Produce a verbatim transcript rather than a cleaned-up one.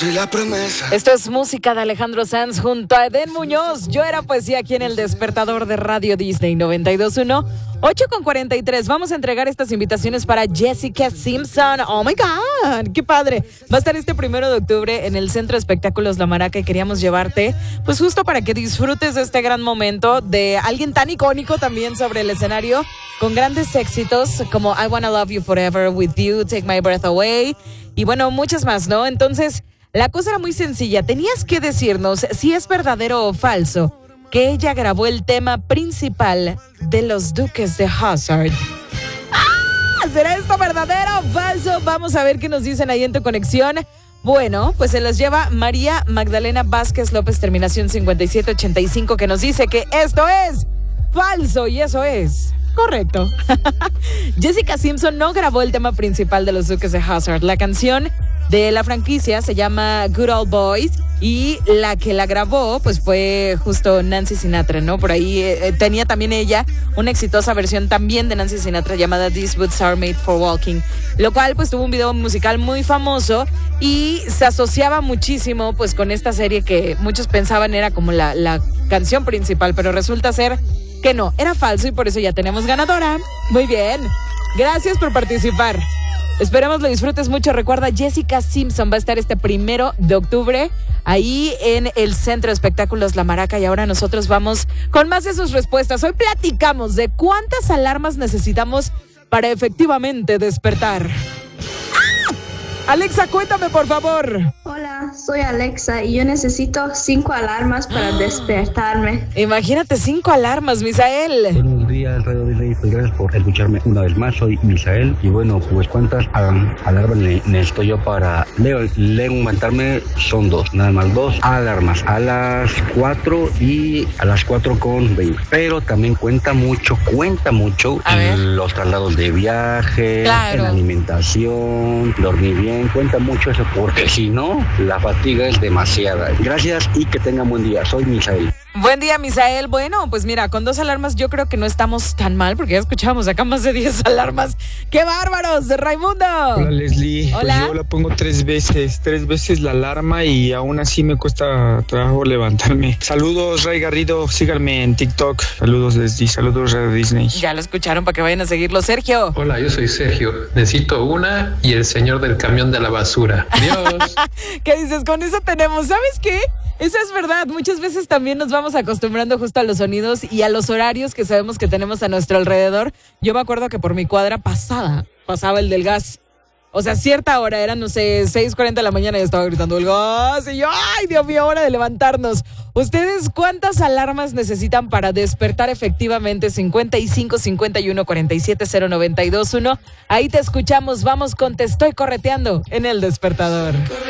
y la promesa. Esto es música de Alejandro Sanz junto a Eden Muñoz. Yo era poesía aquí en el despertador de Radio Disney noventa y dos punto uno. ocho con cuarenta y tres. Vamos a entregar estas invitaciones para Jessica Simpson. Oh my God, qué padre. Va a estar este primero de octubre en el Centro de Espectáculos La Maraca y queríamos llevarte, pues justo para que disfrutes de este gran momento de alguien tan icónico también sobre el escenario, con grandes éxitos como I Wanna Love You Forever, With You, Take My Breath Away y bueno, muchas más, ¿no? Entonces, la cosa era muy sencilla. Tenías que decirnos si es verdadero o falso que ella grabó el tema principal de los Duques de Hazzard. ¡Ah! ¿Será esto verdadero o falso? Vamos a ver qué nos dicen ahí en tu conexión. Bueno, pues se las lleva María Magdalena Vázquez López, terminación cincuenta y siete ochenta y cinco, que nos dice que esto es falso y eso es correcto. Jessica Simpson no grabó el tema principal de los Duques de Hazzard. La canción de la franquicia se llama Good Old Boys y la que la grabó pues fue justo Nancy Sinatra, ¿no? Por ahí eh, tenía también ella una exitosa versión también de Nancy Sinatra llamada These Boots Are Made for Walking, lo cual pues tuvo un video musical muy famoso y se asociaba muchísimo pues con esta serie que muchos pensaban era como la, la canción principal, pero resulta ser que no, era falso y por eso ya tenemos ganadora. Muy bien, gracias por participar. Esperamos lo disfrutes mucho. Recuerda, Jessica Simpson va a estar este primero de octubre ahí en el Centro de Espectáculos La Maraca y ahora nosotros vamos con más de sus respuestas. Hoy platicamos de cuántas alarmas necesitamos para efectivamente despertar. ¡Ah! Alexa, cuéntame por favor. Hola, soy Alexa y yo necesito cinco alarmas para despertarme. Imagínate, cinco alarmas, Misael. Buenos días, Radio Disney. Pues gracias por escucharme una vez más. Soy Misael. Y bueno, pues ¿cuántas al- alarmas ne- necesito yo para leo- levantarme? Son dos, nada más dos alarmas. A las cuatro y a las cuatro con veinte. Pero también cuenta mucho, cuenta mucho A ver. los traslados de viaje, Claro. la alimentación, dormir bien. Cuenta mucho eso porque si no, la fatiga es demasiada. Gracias y que tengan buen día. Soy Misael. Buen día, Misael. Bueno, pues mira, con dos alarmas yo creo que no estamos tan mal porque ya escuchamos acá más de diez alarmas. ¡Qué bárbaros! Raimundo. Hola Leslie, Hola. pues yo la pongo tres veces, tres veces la alarma y aún así me cuesta trabajo levantarme. Saludos Ray Garrido, síganme en TikTok. Saludos Leslie, saludos Radio Disney. Ya lo escucharon para que vayan a seguirlo. Sergio. Hola, yo soy Sergio. Necesito una y el señor del camión de la basura. Adiós. ¿Qué dices? Con eso tenemos. ¿Sabes qué? Eso es verdad. Muchas veces también nos vamos acostumbrando justo a los sonidos y a los horarios que sabemos que tenemos a nuestro alrededor. Yo me acuerdo que por mi cuadra pasada, pasaba el del gas. O sea, cierta hora, eran, no sé, seis cuarenta de la mañana y estaba gritando el gas. Y yo, ¡ay, Dios mío, hora de levantarnos! ¿Ustedes cuántas alarmas necesitan para despertar efectivamente? cincuenta y cinco, cincuenta y uno, cuarenta y siete, cero noventa y dos uno. Ahí te escuchamos. Vamos con Te Estoy Correteando en El Despertador.